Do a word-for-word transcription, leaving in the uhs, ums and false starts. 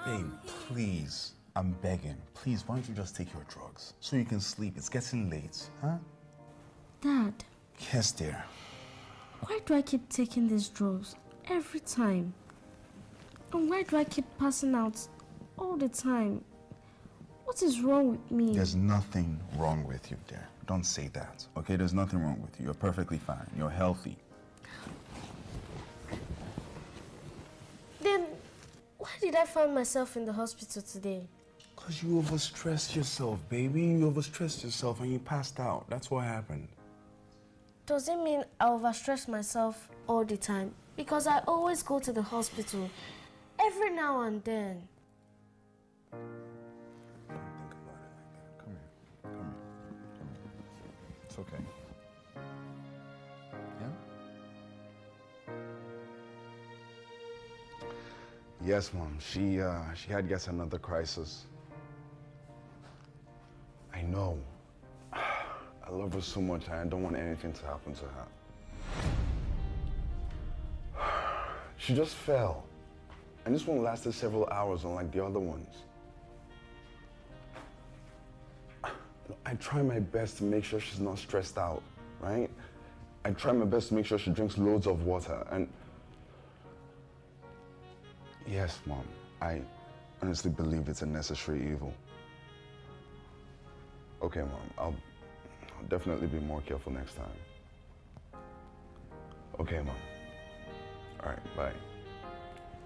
Babe, please. I'm begging. Please, why don't you just take your drugs so you can sleep? It's getting late, huh? Dad. Yes, dear. Why do I keep taking these drugs every time? And why do I keep passing out all the time? What is wrong with me? There's nothing wrong with you, dear. Don't say that, okay? There's nothing wrong with you. You're perfectly fine. You're healthy. Then, why did I find myself in the hospital today? Because you overstressed yourself, baby. You overstressed yourself and you passed out. That's what happened. Does it mean I overstress myself all the time? Because I always go to the hospital every now and then. Don't think about it like that. Come here. Come here. Come here. It's okay. Yeah? Yes, Mom. She, uh, she had yet another crisis. I know. I love her so much and I don't want anything to happen to her. She just fell. And this one lasted several hours, unlike the other ones. I try my best to make sure she's not stressed out, right? I try my best to make sure she drinks loads of water and... Yes, Mom. I honestly believe it's a necessary evil. Okay, Mom. I'll, I'll definitely be more careful next time. Okay, Mom. All right, bye.